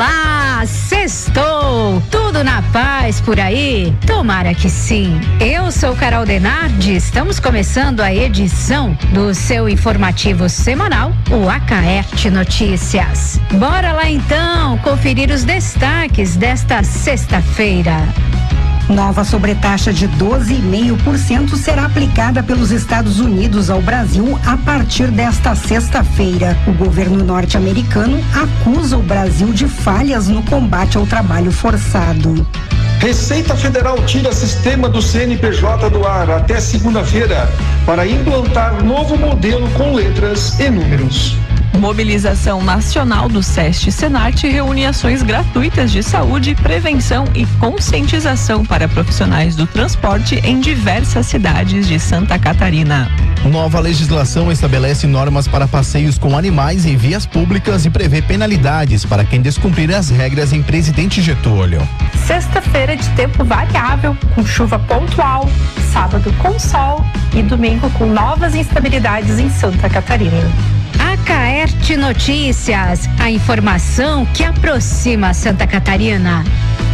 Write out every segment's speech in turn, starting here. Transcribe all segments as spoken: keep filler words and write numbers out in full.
Olá, sextou! Tudo na paz por aí? Tomara que sim. Eu sou Carol Denardi, estamos começando a edição do seu informativo semanal, o Acaerte Notícias. Bora lá então conferir os destaques desta sexta-feira. Nova sobretaxa de doze vírgula cinco por cento será aplicada pelos Estados Unidos ao Brasil a partir desta sexta-feira. O governo norte-americano acusa o Brasil de falhas no combate ao trabalho forçado. Receita Federal tira sistema do C N P J do ar até segunda-feira para implantar novo modelo com letras e números. Mobilização Nacional do SEST Senat reúne ações gratuitas de saúde, prevenção e conscientização para profissionais do transporte em diversas cidades de Santa Catarina. Nova legislação estabelece normas para passeios com animais em vias públicas e prevê penalidades para quem descumprir as regras em Presidente Getúlio. Sexta-feira de tempo variável, com chuva pontual, sábado com sol e domingo com novas instabilidades em Santa Catarina. Acaerte Notícias, a informação que aproxima Santa Catarina.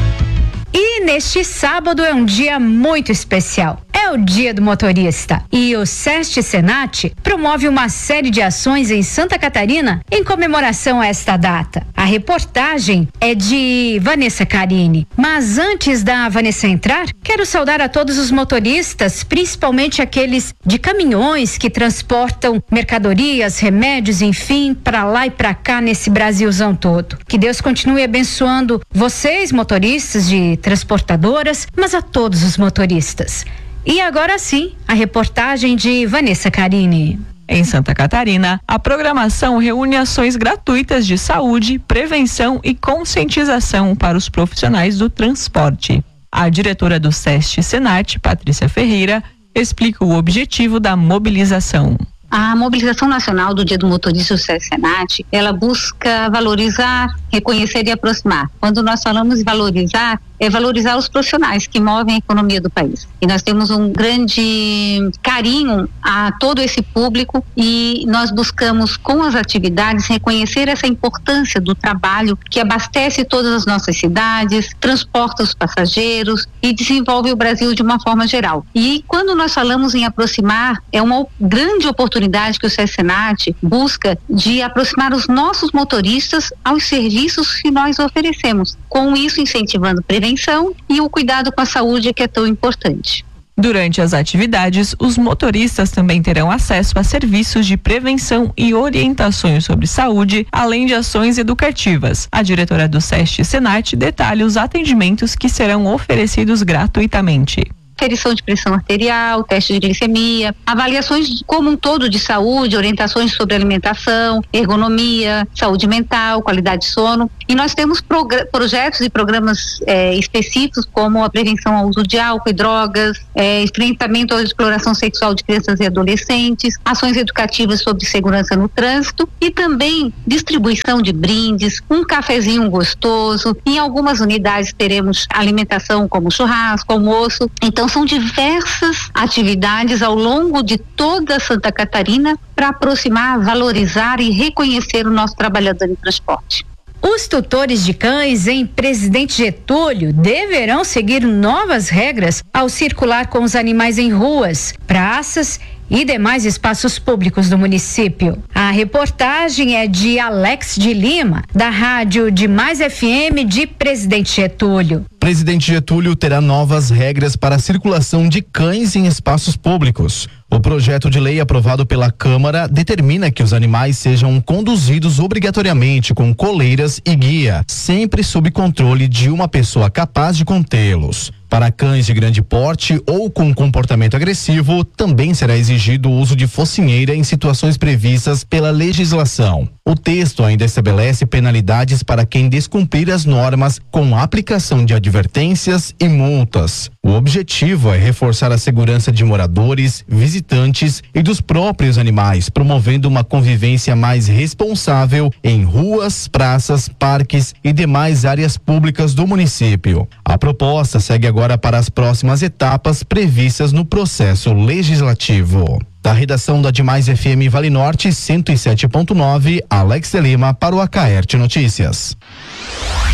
E neste sábado é um dia muito especial. É o Dia do Motorista e o SEST Senat promove uma série de ações em Santa Catarina em comemoração a esta data. A reportagem é de Vanessa Carini. Mas antes da Vanessa entrar, quero saudar a todos os motoristas, principalmente aqueles de caminhões que transportam mercadorias, remédios, enfim, para lá e para cá nesse Brasilzão todo. Que Deus continue abençoando vocês, motoristas de transportadoras, mas a todos os motoristas. E agora sim, a reportagem de Vanessa Carini. Em Santa Catarina, a programação reúne ações gratuitas de saúde, prevenção e conscientização para os profissionais do transporte. A diretora do SEST Senat, Patrícia Ferreira, explica o objetivo da mobilização. A mobilização nacional do Dia do Motorista do SEST Senat, ela busca valorizar, reconhecer e aproximar. Quando nós falamos em valorizar, é valorizar os profissionais que movem a economia do país. E nós temos um grande carinho a todo esse público e nós buscamos, com as atividades, reconhecer essa importância do trabalho que abastece todas as nossas cidades, transporta os passageiros e desenvolve o Brasil de uma forma geral. E quando nós falamos em aproximar, é uma grande oportunidade que o SEST Senat busca de aproximar os nossos motoristas aos serviços que nós oferecemos. Com isso, incentivando prevenção e o cuidado com a saúde, que é tão importante. Durante as atividades, os motoristas também terão acesso a serviços de prevenção e orientações sobre saúde, além de ações educativas. A diretora do SEST Senat detalha os atendimentos que serão oferecidos gratuitamente. Aferição de pressão arterial, teste de glicemia, avaliações como um todo de saúde, orientações sobre alimentação, ergonomia, saúde mental, qualidade de sono. E nós temos projetos e programas é, específicos como a prevenção ao uso de álcool e drogas, é, enfrentamento à exploração sexual de crianças e adolescentes, ações educativas sobre segurança no trânsito e também distribuição de brindes, um cafezinho gostoso. Em algumas unidades teremos alimentação como churrasco, almoço. Então são diversas atividades ao longo de toda Santa Catarina para aproximar, valorizar e reconhecer o nosso trabalhador em transporte. Os tutores de cães em Presidente Getúlio deverão seguir novas regras ao circular com os animais em ruas, praças e demais espaços públicos do município. A reportagem é de Alex de Lima, da Rádio de Mais F M de Presidente Getúlio. Presidente Getúlio terá novas regras para a circulação de cães em espaços públicos. O projeto de lei aprovado pela Câmara determina que os animais sejam conduzidos obrigatoriamente com coleiras e guia, sempre sob controle de uma pessoa capaz de contê-los. Para cães de grande porte ou com comportamento agressivo, também será exigido o uso de focinheira em situações previstas pela legislação. O texto ainda estabelece penalidades para quem descumprir as normas, com aplicação de advertências e multas. O objetivo é reforçar a segurança de moradores, visitantes e dos próprios animais, promovendo uma convivência mais responsável em ruas, praças, parques e demais áreas públicas do município. A proposta segue agora para as próximas etapas previstas no processo legislativo. Da redação da Demais F M Vale Norte cento e sete ponto nove, Alex de Lima para o Acaerte Notícias.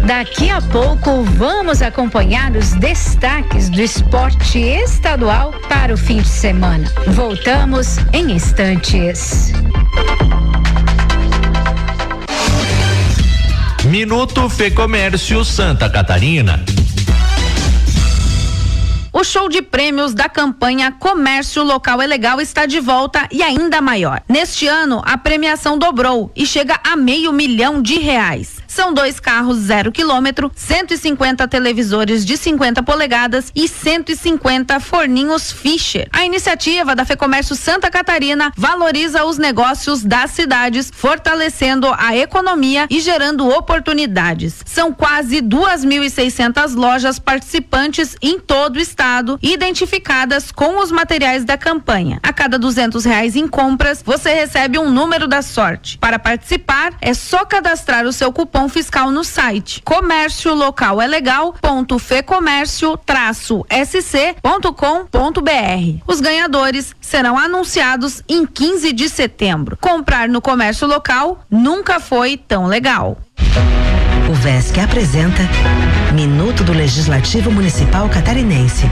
Daqui a pouco vamos acompanhar os destaques do esporte estadual para o fim de semana. Voltamos em instantes. Minuto Fê Comércio Santa Catarina. O show de prêmios da campanha Comércio Local é Legal está de volta e ainda maior. Neste ano, a premiação dobrou e chega a meio milhão de reais. São dois carros zero quilômetro, cento e cinquenta televisores de cinquenta polegadas e cento e cinquenta forninhos Fischer. A iniciativa da FEComércio Santa Catarina valoriza os negócios das cidades, fortalecendo a economia e gerando oportunidades. São quase duas mil e seiscentas lojas participantes em todo o estado, identificadas com os materiais da campanha. A cada duzentos reais em compras, você recebe um número da sorte. Para participar, é só cadastrar o seu cupom fiscal no site comércio local é legal ponto fecomércio traço s c ponto com ponto b r. Os ganhadores serão anunciados em quinze de setembro. Comprar no comércio local nunca foi tão legal. O VESC apresenta Minuto do Legislativo Municipal Catarinense.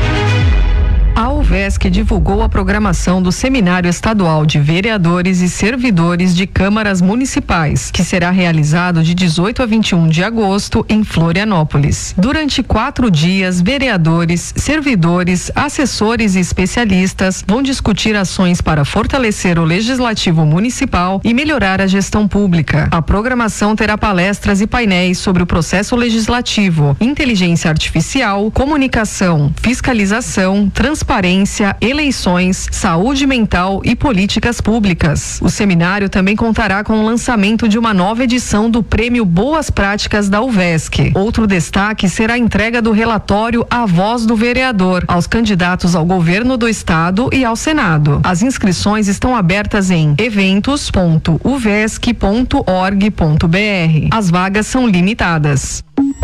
A UVESC divulgou a programação do Seminário Estadual de Vereadores e Servidores de Câmaras Municipais, que será realizado de dezoito a vinte e um de agosto em Florianópolis. Durante quatro dias, vereadores, servidores, assessores e especialistas vão discutir ações para fortalecer o Legislativo Municipal e melhorar a gestão pública. A programação terá palestras e painéis sobre o processo legislativo, inteligência artificial, comunicação, fiscalização, transparência, Transparência, eleições, saúde mental e políticas públicas. O seminário também contará com o lançamento de uma nova edição do Prêmio Boas Práticas da UVESC. Outro destaque será a entrega do relatório A Voz do Vereador aos candidatos ao governo do estado e ao Senado. As inscrições estão abertas em eventos ponto u vesc ponto org ponto b r. As vagas são limitadas.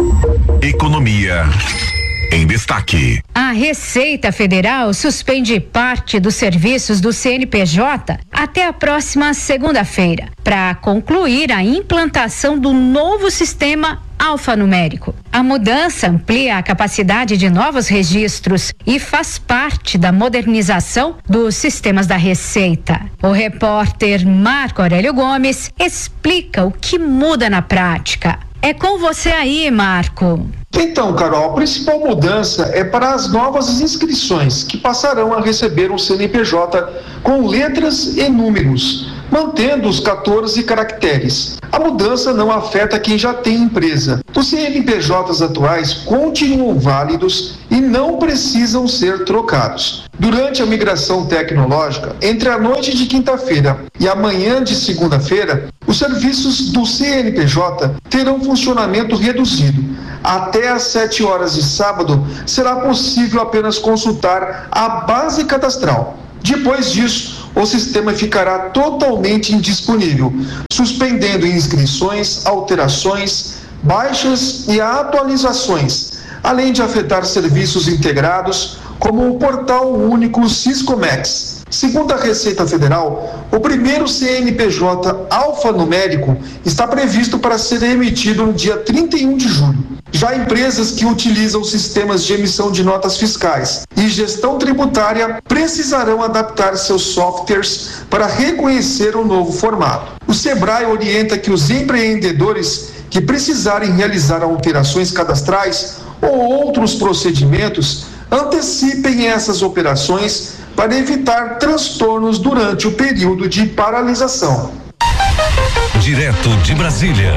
Economia em destaque. A Receita Federal suspende parte dos serviços do C N P J até a próxima segunda-feira, para concluir a implantação do novo sistema alfanumérico. A mudança amplia a capacidade de novos registros e faz parte da modernização dos sistemas da Receita. O repórter Marco Aurélio Gomes explica o que muda na prática. É com você aí, Marco. Então, Carol, a principal mudança é para as novas inscrições, que passarão a receber um C N P J com letras e números, mantendo os quatorze caracteres. A mudança não afeta quem já tem empresa. Os C N P Js atuais continuam válidos e não precisam ser trocados. Durante a migração tecnológica, entre a noite de quinta-feira e a manhã de segunda-feira, os serviços do C N P J terão funcionamento reduzido. Até às sete horas de sábado, será possível apenas consultar a base cadastral. Depois disso, o sistema ficará totalmente indisponível, suspendendo inscrições, alterações, baixas e atualizações, além de afetar serviços integrados, como o Portal Único Siscomex. Segundo a Receita Federal, o primeiro C N P J alfanumérico está previsto para ser emitido no dia trinta e um de julho. Já empresas que utilizam sistemas de emissão de notas fiscais e gestão tributária precisarão adaptar seus softwares para reconhecer o novo formato. O Sebrae orienta que os empreendedores que precisarem realizar alterações cadastrais ou outros procedimentos antecipem essas operações para evitar transtornos durante o período de paralisação. Direto de Brasília.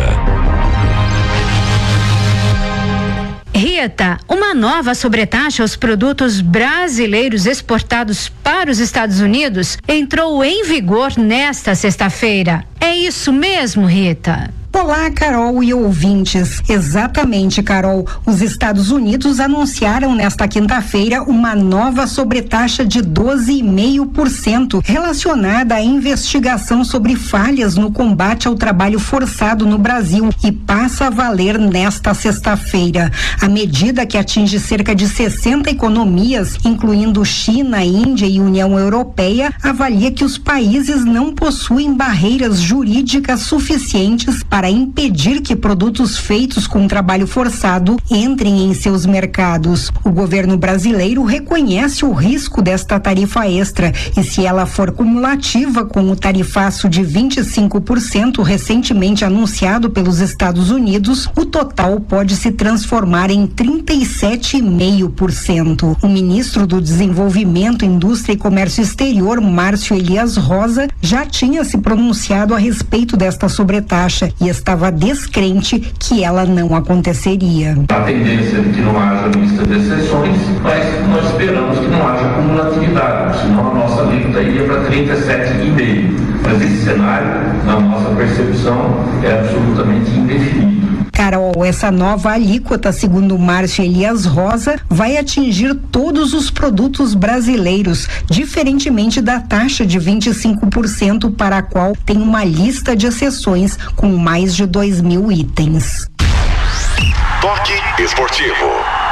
Rita, uma nova sobretaxa aos produtos brasileiros exportados para os Estados Unidos entrou em vigor nesta sexta-feira. É isso mesmo, Rita? Olá, Carol e ouvintes. Exatamente, Carol. Os Estados Unidos anunciaram nesta quinta-feira uma nova sobretaxa de doze vírgula cinco por cento relacionada à investigação sobre falhas no combate ao trabalho forçado no Brasil e passa a valer nesta sexta-feira. A medida, que atinge cerca de sessenta economias, incluindo China, Índia e União Europeia, avalia que os países não possuem barreiras jurídicas suficientes para para impedir que produtos feitos com trabalho forçado entrem em seus mercados. O governo brasileiro reconhece o risco desta tarifa extra e, se ela for cumulativa com o tarifaço de vinte e cinco por cento recentemente anunciado pelos Estados Unidos, o total pode se transformar em trinta e sete vírgula cinco por cento. O ministro do Desenvolvimento, Indústria e Comércio Exterior, Márcio Elias Rosa, já tinha se pronunciado a respeito desta sobretaxa e estava descrente que ela não aconteceria. A tendência é que não haja lista de exceções, mas nós esperamos que não haja cumulatividade, senão a nossa alíquota iria para trinta e sete vírgula cinco. Mas esse cenário, na nossa percepção, é absolutamente indefinido. Carol, essa nova alíquota, segundo Márcio Elias Rosa, vai atingir todos os produtos brasileiros, diferentemente da taxa de vinte e cinco por cento para a qual tem uma lista de exceções com mais de dois mil itens. Toque esportivo.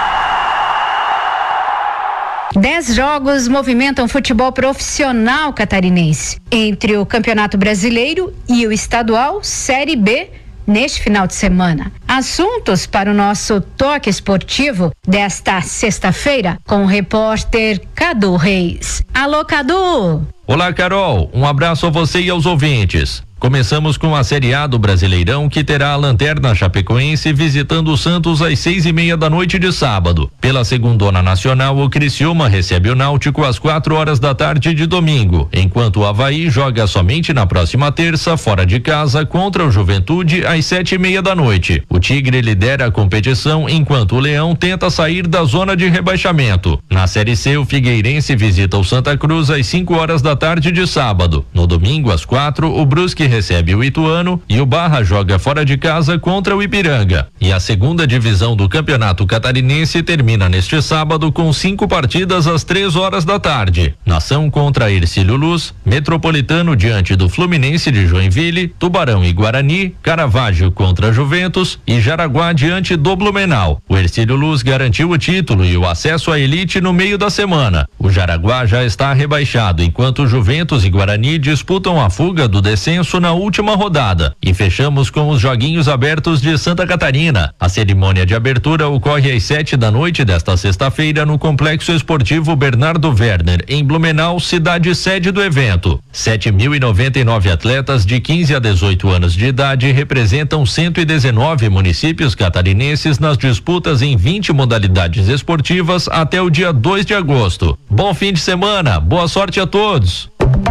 Dez jogos movimentam futebol profissional catarinense, entre o Campeonato Brasileiro e o Estadual Série B, neste final de semana. Assuntos para o nosso toque esportivo desta sexta-feira com o repórter Cadu Reis. Alô, Cadu! Olá, Carol. Um abraço a você e aos ouvintes. Começamos com a Série A do Brasileirão, que terá a Lanterna Chapecoense visitando o Santos às seis e meia da noite de sábado. Pela Segundona Nacional, o Criciúma recebe o Náutico às quatro horas da tarde de domingo, enquanto o Avaí joga somente na próxima terça, fora de casa, contra o Juventude às sete e meia da noite. O Tigre lidera a competição, enquanto o Leão tenta sair da zona de rebaixamento. Na Série C, o Figueirense visita o Santa Cruz às cinco horas da tarde de sábado. No domingo, às quatro, o Brusque recebe o Ituano e o Barra joga fora de casa contra o Ipiranga. E a segunda divisão do Campeonato Catarinense termina neste sábado com cinco partidas às três horas da tarde. Nação contra Hercílio Luz, Metropolitano diante do Fluminense de Joinville, Tubarão e Guarani, Caravaggio contra Juventus e Jaraguá diante do Blumenau. O Hercílio Luz garantiu o título e o acesso à elite no meio da semana. O Jaraguá já está rebaixado, enquanto Juventus e Guarani disputam a fuga do descenso na última rodada. E fechamos com os Joguinhos Abertos de Santa Catarina. A cerimônia de abertura ocorre às sete da noite desta sexta-feira no Complexo Esportivo Bernardo Werner, em Blumenau, cidade sede do evento. sete mil e noventa e nove atletas de quinze a dezoito anos de idade representam cento e dezenove municípios catarinenses nas disputas em vinte modalidades esportivas até o dia dois de agosto. Bom fim de semana, boa sorte a todos.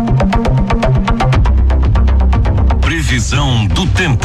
Previsão do tempo.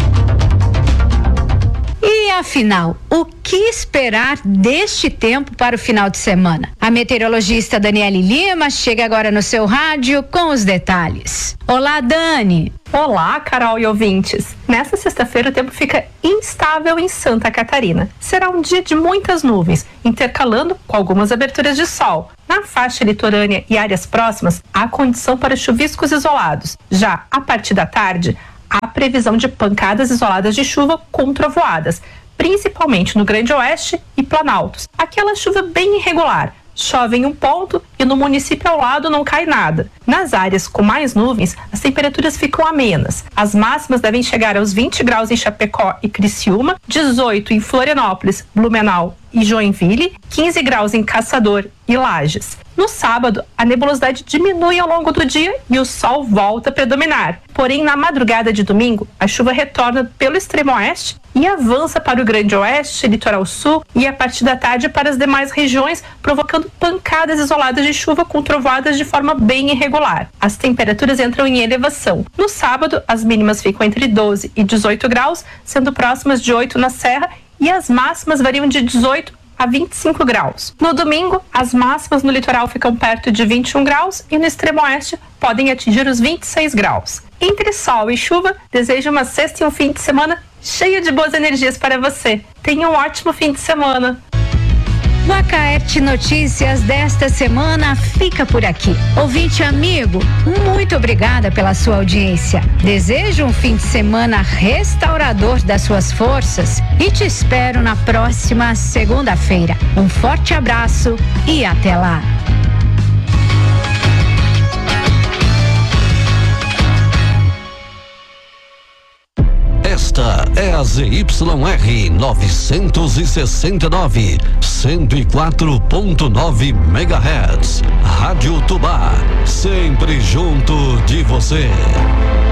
E afinal, o que esperar deste tempo para o final de semana? A meteorologista Daniele Lima chega agora no seu rádio com os detalhes. Olá, Dani! Olá, Carol e ouvintes! Nesta sexta-feira o tempo fica instável em Santa Catarina. Será um dia de muitas nuvens, intercalando com algumas aberturas de sol. Na faixa litorânea e áreas próximas, há condição para chuviscos isolados. Já a partir da tarde, há previsão de pancadas isoladas de chuva com trovoadas, principalmente no Grande Oeste e Planaltos. Aquela chuva bem irregular. Chove em um ponto e no município ao lado não cai nada. Nas áreas com mais nuvens, as temperaturas ficam amenas. As máximas devem chegar aos vinte graus em Chapecó e Criciúma, dezoito em Florianópolis, Blumenau e Joinville, quinze graus em Caçador e Lages. No sábado, a nebulosidade diminui ao longo do dia e o sol volta a predominar. Porém, na madrugada de domingo, a chuva retorna pelo extremo oeste e avança para o Grande Oeste, Litoral Sul e a partir da tarde para as demais regiões, provocando pancadas isoladas de chuva com trovoadas de forma bem irregular. As temperaturas entram em elevação. No sábado, as mínimas ficam entre doze e dezoito graus, sendo próximas de oito na Serra, e as máximas variam de dezoito a vinte e cinco graus. No domingo, as máximas no litoral ficam perto de vinte e um graus e no extremo oeste podem atingir os vinte e seis graus. Entre sol e chuva, desejo uma sexta e um fim de semana cheio de boas energias para você. Tenha um ótimo fim de semana. O Acaerte Notícias desta semana fica por aqui. Ouvinte amigo, muito obrigada pela sua audiência. Desejo um fim de semana restaurador das suas forças e te espero na próxima segunda-feira. Um forte abraço e até lá. Esta é a Z Y R novecentos e sessenta e nove, cento e quatro ponto nove megahertz. Rádio Tubá, sempre junto de você.